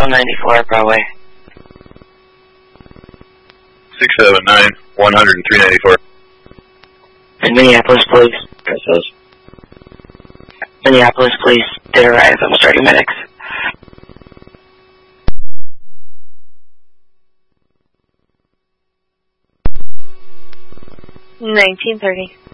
194 Broadway. 679, 10394. And Minneapolis Police. Minneapolis Police did arrive. I'm starting medics. 1930.